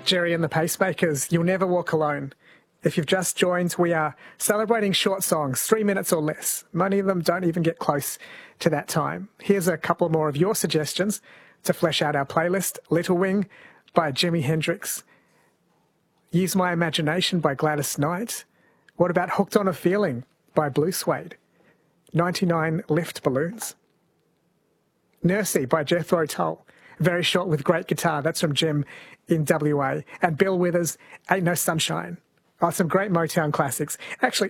Jerry and the Pacemakers, You'll Never Walk Alone. If you've just joined, we are celebrating short songs, 3 minutes or less. Many of them don't even get close to that time. Here's a couple more of your suggestions to flesh out our playlist. Little Wing by Jimi Hendrix. Use My Imagination by Gladys Knight. What about Hooked on a Feeling by Blue Suede? 99 Lift Balloons. Nursey by Jethro Tull. Very short with great guitar. That's from Jim in WA. And Bill Withers, Ain't No Sunshine. Oh, some great Motown classics. Actually,